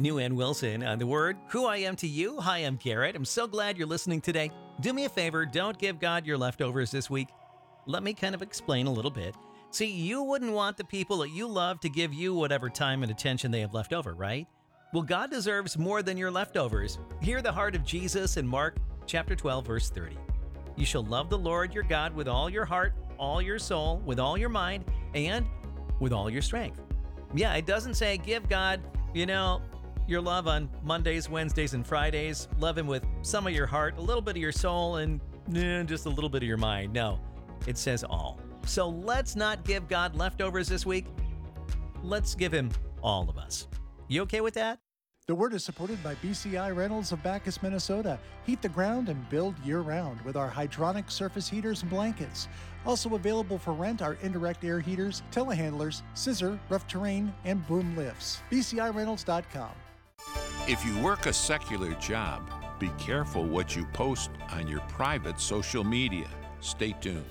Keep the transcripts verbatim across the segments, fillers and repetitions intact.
New Ann Wilson on The Word. Who I am to you. Hi, I'm Garrett. I'm so glad you're listening today. Do me a favor, don't give God your leftovers this week. Let me kind of explain a little bit. See, you wouldn't want the people that you love to give you whatever time and attention they have left over, right? Well, God deserves more than your leftovers. Hear the heart of Jesus in Mark chapter twelve, verse thirty. You shall love the Lord your God with all your heart, all your soul, with all your mind, and with all your strength. Yeah, it doesn't say give God, you know, your love on Mondays, Wednesdays, and Fridays. Love Him with some of your heart, a little bit of your soul, and eh, just a little bit of your mind. No, it says all. So let's not give God leftovers this week. Let's give Him all of us. You okay with that? The Word is supported by B C I Rentals of Bacchus, Minnesota. Heat the ground and build year-round with our hydronic surface heaters and blankets. Also available for rent are indirect air heaters, telehandlers, scissor, rough terrain, and boom lifts. B C I Rentals dot com. If you work a secular job, be careful what you post on your private social media. Stay tuned.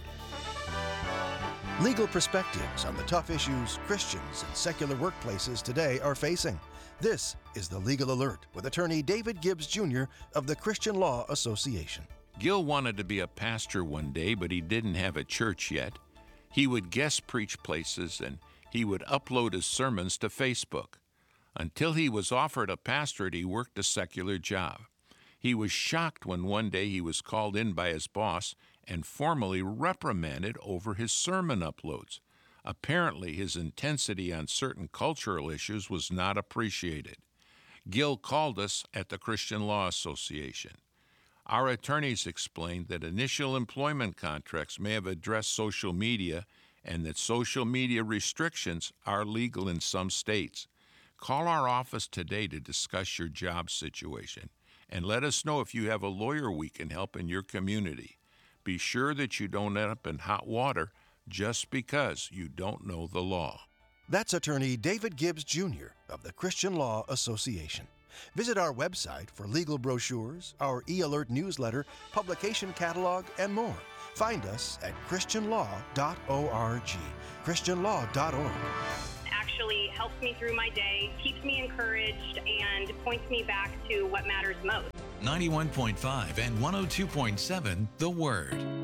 Legal perspectives on the tough issues Christians and secular workplaces today are facing. This is the Legal Alert with attorney David Gibbs Junior of the Christian Law Association. Gil wanted to be a pastor one day, but he didn't have a church yet. He would guest preach places, and he would upload his sermons to Facebook. Until he was offered a pastorate, he worked a secular job. He was shocked when one day he was called in by his boss and formally reprimanded over his sermon uploads. Apparently, his intensity on certain cultural issues was not appreciated. Gil called us at the Christian Law Association. Our attorneys explained that initial employment contracts may have addressed social media and that social media restrictions are legal in some states. Call our office today to discuss your job situation and let us know if you have a lawyer we can help in your community. Be sure that you don't end up in hot water just because you don't know the law. That's attorney David Gibbs Junior of the Christian Law Association. Visit our website for legal brochures, our e-alert newsletter, publication catalog, and more. Find us at christian law dot org. christian law dot org. Actually helps me through my day, keeps me encouraged, and points me back to what matters most. ninety-one point five and one oh two point seven The Word.